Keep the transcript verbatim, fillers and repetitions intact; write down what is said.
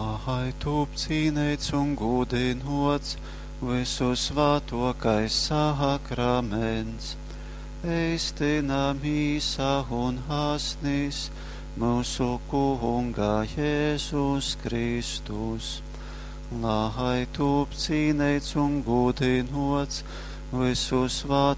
Lai top cīnīts un gudinots visu svētokais sakraments, eistina mīsa un asnis mūsu Kunga Jēzus Kristus. Lai top cīnīts un gudinots visu svētokais